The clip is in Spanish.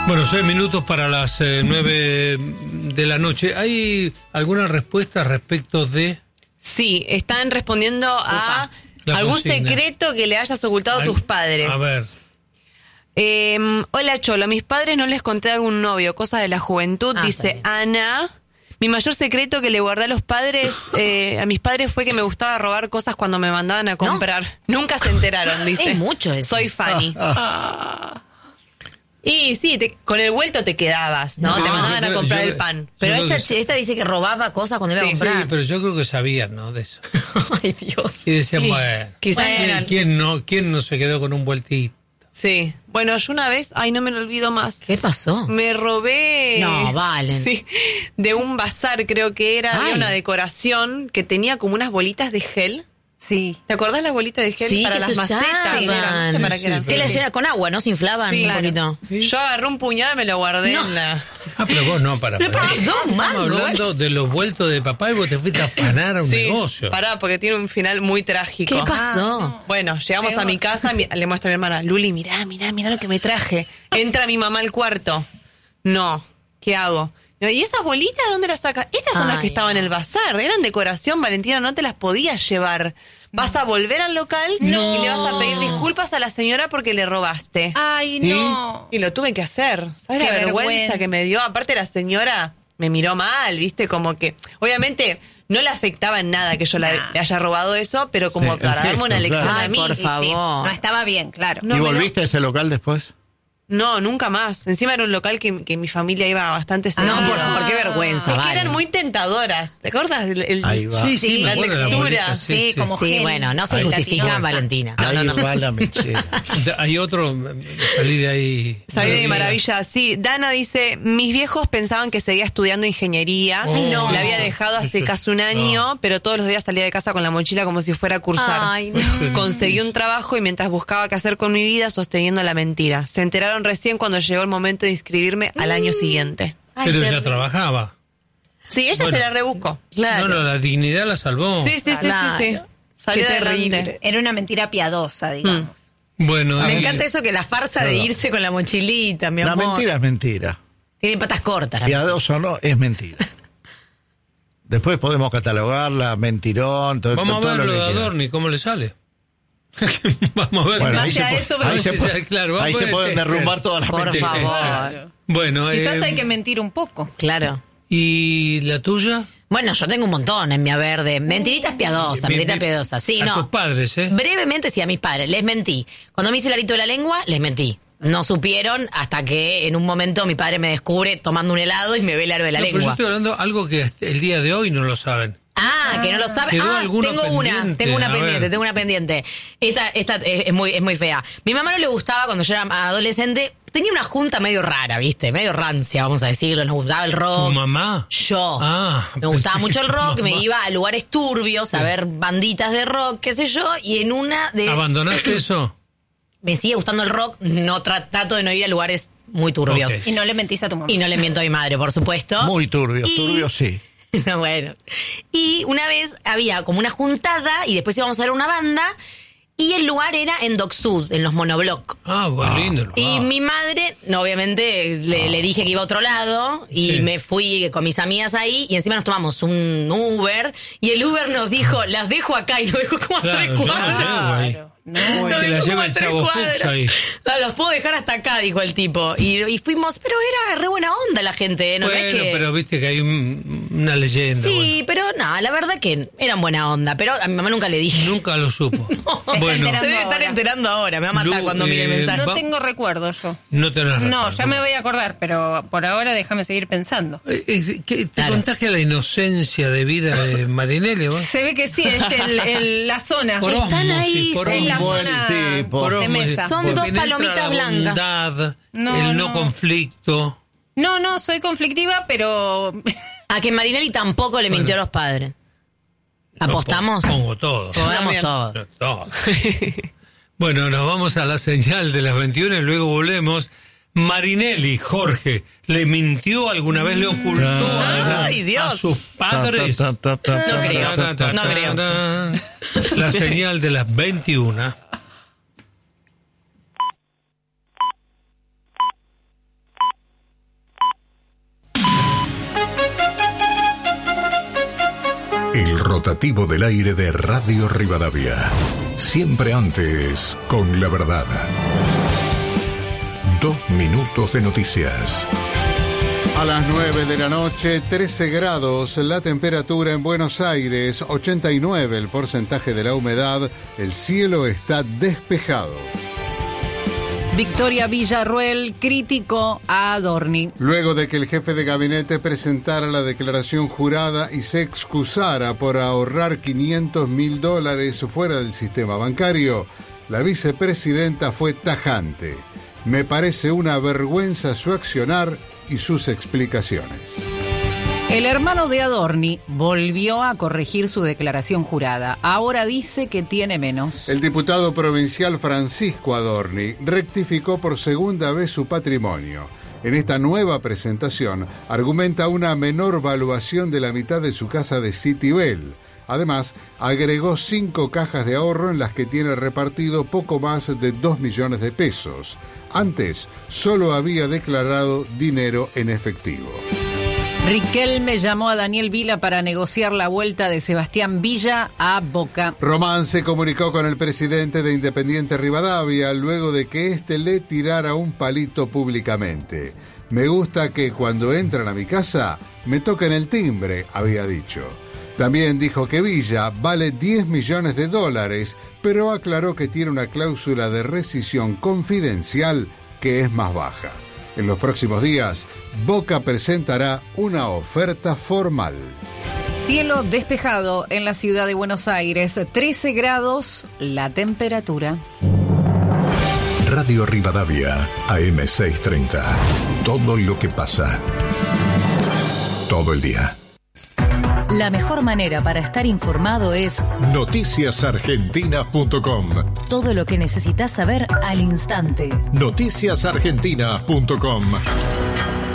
Bueno, 6 minutos para las 9 de la noche. ¿Hay alguna respuesta respecto de...? Sí, están respondiendo a algún consigna. Secreto que le hayas ocultado a tus padres. A ver. Hola, Cholo, a mis padres no les conté de algún novio, cosas de la juventud, dice Ana. Mi mayor secreto que le guardé a los padres, a mis padres, fue que me gustaba robar cosas cuando me mandaban a comprar. Nunca se enteraron, dice. Es mucho eso. Soy Fanny. Y sí, con el vuelto te quedabas, ¿no? Te mandaban a comprar el pan. Pero Yo creo esta dice que robaba cosas cuando iba a Sí, comprar. pero yo creo que sabían, ¿no? De eso. Ay, Dios. Y decían, bueno, Quizás ¿quién no se quedó con un vueltito? Sí. Bueno, yo una vez, no me lo olvido más. ¿Qué pasó? Me robé... No, Valen. Sí, de un bazar creo que era, había una decoración que tenía como unas bolitas de gel. Sí. ¿Te acordás las bolitas de gel Sí, para que las se macetas? usaban. No sé para qué eran. Que las llena con agua, ¿no? Se inflaban Sí, un claro. poquito. Yo agarré un puñado y me lo guardé en la... Ah, pero vos no, para. Pero perdón, Estamos mangos. hablando de los vueltos de papá y vos te fuiste a afanar a un negocio. Pará, porque tiene un final muy trágico. ¿Qué pasó? Bueno, llegamos a mi casa, le muestro a mi hermana, Luli, mirá lo que me traje. Entra mi mamá al cuarto. No, ¿qué hago? ¿Y esas bolitas dónde las sacas? Estas son las que estaban en el bazar, eran decoración, Valentina, no te las podías llevar. Vas a volver al local y le vas a pedir disculpas a la señora porque le robaste. Ay, no. Y lo tuve que hacer. ¿Sabes la Qué vergüenza vergüenza que me dio? Aparte la señora me miró mal, ¿viste? Como que, obviamente, no le afectaba en nada que yo le haya robado eso, pero como Sí, para el darme una gesto, lección claro. a mí. Por favor. No estaba bien, claro. No, ¿Y me volviste a ese local después? No, nunca más. Encima era un local que mi familia iba bastante seguido. No, por favor, qué vergüenza, Es que Valen. eran muy tentadoras. ¿Te acuerdas? Ahí va. Sí, me la acuerdo de textura. bolita, Sí, como Sí, gel. bueno, no se Ay, justifica, gelatinosa. Valentina. Ahí va la mechera. Hay otro, salí de ahí. Salí de maravilla. Sí, Dana dice, mis viejos pensaban que seguía estudiando ingeniería. Ay, no. La había dejado hace casi un año, pero todos los días salía de casa con la mochila como si fuera a cursar. Ay, no. Conseguí un trabajo y mientras buscaba qué hacer con mi vida, sosteniendo la mentira. Se enteraron recién cuando llegó el momento de inscribirme al año siguiente. Pero ya trabajaba. Sí, ella Bueno. se la rebuscó. Claro. No, la dignidad la salvó. Sí. Claro. Salió Qué adelante. terrible. Era una mentira piadosa, digamos. Bueno, Me ahí- encanta eso que la farsa de irse con la mochilita, mi La amor. mentira es mentira. Tiene patas cortas. Piadoso o no, es mentira. Después podemos catalogarla, mentirón, todo, Vamos a todo ver lo que de quieran. Adorni, ¿cómo le sale? Vamos a ver. Bueno, Base a eso, pero- ahí se, Claro, vamos ahí a se ver pueden este. derrumbar todas las Por mentiras. favor. Bueno, Quizás hay que mentir un poco. Claro. ¿y la tuya? Bueno, yo tengo un montón en mi haber de mentiritas piadosas, Bien, mentiritas bien. piadosas. Sí, A no. tus padres, ¿eh? Brevemente, sí, a mis padres. Les mentí. Cuando me hice el arito de la lengua, les mentí. No supieron hasta que en un momento mi padre me descubre tomando un helado y me ve el aro de la No, pero yo lengua. estoy hablando de algo que el día de hoy no lo saben. Que no lo sabe. Quedó alguno tengo pendiente, una a pendiente, ver. tengo una pendiente. Esta es muy fea. Mi mamá no le gustaba cuando yo era adolescente. Tenía una junta medio rara, ¿viste? Medio rancia, vamos a decirlo. Nos gustaba el rock. ¿Tu mamá? Yo. Ah, me gustaba pensé mucho el que rock, tu me mamá. iba a lugares turbios a ver banditas de rock, qué sé yo, y en una de... ¿Abandonaste eso? Me sigue gustando el rock, no trato de no ir a lugares muy turbios. Ok. Y no le mentís a tu mamá. Y no le miento a mi madre, por supuesto. Muy turbios, Y- turbios sí. Bueno. Y una vez había como una juntada y después íbamos a ver una banda y el lugar era en Dock Sud, en los monobloc. Ah, bueno, lindo. lugar. Y mi madre, no, obviamente, le dije que iba a otro lado y Sí. me fui con mis amigas ahí y encima nos tomamos un Uber y el Uber nos dijo, las dejo acá y nos dejó como a Claro, 3 yo no cuadras. llego ahí. No. Nos Que la dejó lleva como a el 3 Chavo cuadras. Fuchs ahí. No, los puedo dejar hasta acá, dijo el tipo. Y fuimos, pero era re buena onda la gente, ¿no ves Bueno, que...? pero viste que hay una leyenda. Sí, pero no, la verdad que eran buena onda, pero a mi mamá nunca le dije. Bueno, nunca lo supo. está Bueno, enterando. Se debe estar ahora. enterando ahora, me va a matar Lu, cuando mire el mensaje. No tengo recuerdo yo. no tenés No, razón. ya me voy a acordar, pero por ahora déjame seguir pensando. ¿Te Claro. contagia la inocencia de vida de Marinelli? ¿Vos? Se ve que sí, es la zona. Por Están osmosis, ahí, por en la osmosis. Buen zona tipo. Por de osmosis. mesa. Son Porque dos penetra palomitas la blancas. bondad, No, el no no. conflicto. No, soy conflictiva, pero A que Marinelli tampoco le mintió a los padres. ¿Apostamos? Pongo todo. Pongamos También. todo. Todo. Bueno, nos vamos a la señal de las 21 y luego volvemos. Marinelli, Jorge, ¿le mintió alguna vez? ¿Le ocultó algo Ay, Dios. a sus padres? No creo, no creo. La señal de las 21. rotativo del aire de Radio Rivadavia. Siempre antes, con la verdad. 2 minutos de noticias. A las 9 de la noche, 13 grados, la temperatura en Buenos Aires, 89 el porcentaje de la humedad, el cielo está despejado. Victoria Villarruel criticó a Adorni. Luego de que el jefe de gabinete presentara la declaración jurada y se excusara por ahorrar $500.000 fuera del sistema bancario, la vicepresidenta fue tajante. Me parece una vergüenza su accionar y sus explicaciones. El hermano de Adorni volvió a corregir su declaración jurada. Ahora dice que tiene menos. El diputado provincial Francisco Adorni rectificó por segunda vez su patrimonio. En esta nueva presentación argumenta una menor valuación de la mitad de su casa de Citibel. Además, agregó 5 cajas de ahorro en las que tiene repartido poco más de 2 millones de pesos. Antes, solo había declarado dinero en efectivo. Riquelme llamó a Daniel Vila para negociar la vuelta de Sebastián Villa a Boca. Román se comunicó con el presidente de Independiente Rivadavia luego de que éste le tirara un palito públicamente. Me gusta que cuando entran a mi casa me toquen el timbre, había dicho. También dijo que Villa vale $10 millones, pero aclaró que tiene una cláusula de rescisión confidencial que es más baja. En los próximos días, Boca presentará una oferta formal. Cielo despejado en la ciudad de Buenos Aires, 13 grados la temperatura. Radio Rivadavia, AM630. Todo lo que pasa. Todo el día. La mejor manera para estar informado es noticiasargentinas.com. todo lo que necesitas saber al instante. Noticiasargentinas.com.